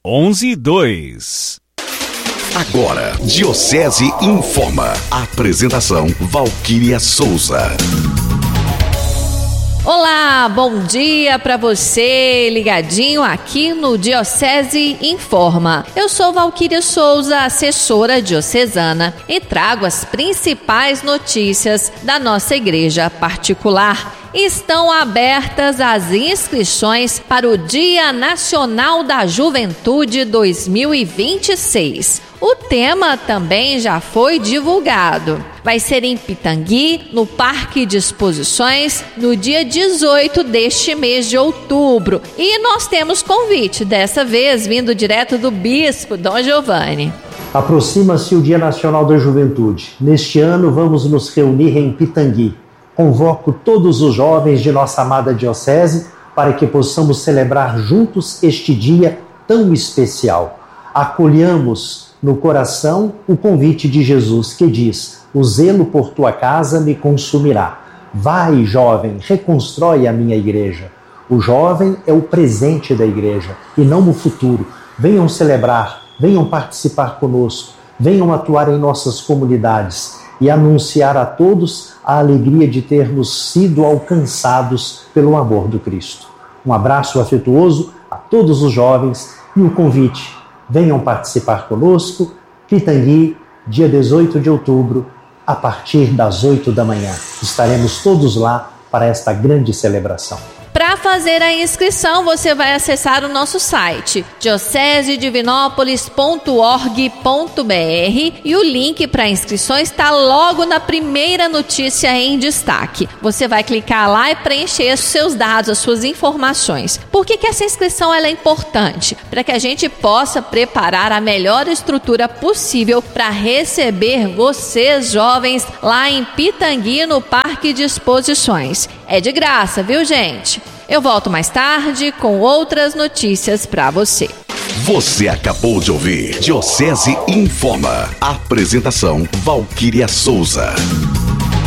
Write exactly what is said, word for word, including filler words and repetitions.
onze dois. Agora, Diocese informa. Apresentação Valquíria Souza. Olá, bom dia para você ligadinho aqui no Diocese Informa. Eu sou Valquíria Souza, assessora diocesana, e trago as principais notícias da nossa igreja particular. Estão abertas as inscrições para o Dia Nacional da Juventude dois mil e vinte e seis. O tema também já foi divulgado. Vai ser em Pitangui, no Parque de Exposições, no dia dezoito deste mês de outubro. E nós temos convite, dessa vez vindo direto do Bispo Dom Giovanni. Aproxima-se o Dia Nacional da Juventude. Neste ano vamos nos reunir em Pitangui. Convoco todos os jovens de nossa amada diocese para que possamos celebrar juntos este dia tão especial. Acolhamos no coração o convite de Jesus que diz: o zelo por tua casa me consumirá. Vai, jovem, reconstrói a minha igreja. O jovem é o presente da igreja e não o futuro. Venham celebrar, venham participar conosco, venham atuar em nossas comunidades e anunciar a todos a alegria de termos sido alcançados pelo amor do Cristo. Um abraço afetuoso a todos os jovens e o convite: venham participar conosco, Pitangui, dia dezoito de outubro, a partir das oito da manhã. Estaremos todos lá para esta grande celebração. Para fazer a inscrição, você vai acessar o nosso site diocese divinópolis ponto org ponto br e o link para inscrições está logo na primeira notícia em destaque. Você vai clicar lá e preencher os seus dados, as suas informações. Por que que essa inscrição ela é importante? Para que a gente possa preparar a melhor estrutura possível para receber vocês, jovens, lá em Pitangui, no Parque de Exposições. É de graça, viu, gente? Eu volto mais tarde com outras notícias para você. Você acabou de ouvir Diocese Informa. Apresentação Valquíria Souza.